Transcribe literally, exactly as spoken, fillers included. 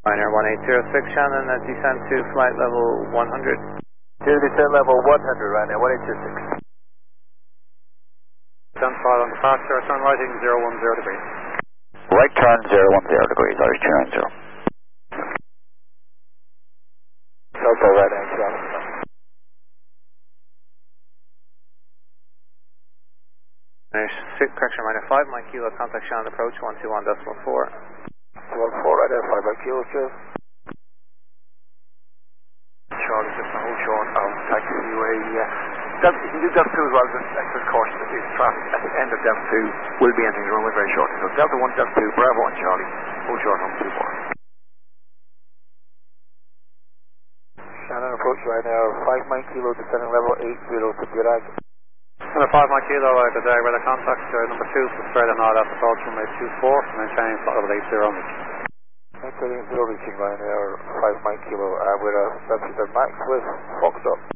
Ryanair one eight zero six Shannon, uh, descend to flight level one hundred. To descent level one hundred, Ryanair one eight zero six. Descent file on departure, turn righting zero one zero degrees. Right turn zero one zero degrees, Irish two nine zero. Delta Ryanair Charlie. Correction, Ryanair five, Mike Kilo, contact Shannon approach one two one decimal four. one four, Ryanair five by Kilo, cheers. Charlie, just a hold short of taxiway. Uh, Delta, you can do Delta two as well, just extra caution that is traffic at the end of Delta two will be entering the runway very shortly. So Delta one, Delta two, Bravo and Charlie, hold short on two four. Shannon approach Ryanair five Mike Kilo, descending level eight zero to Birag. Number five Mike Kilo, uh, good day, weather contact, uh, number two, Australia Nod, Alpha approach runway two four, maintain flight level eight zero. Maintaining zero reaching Ryanair five Mike Kilo, uh, with a Delta Max with Foxtrot.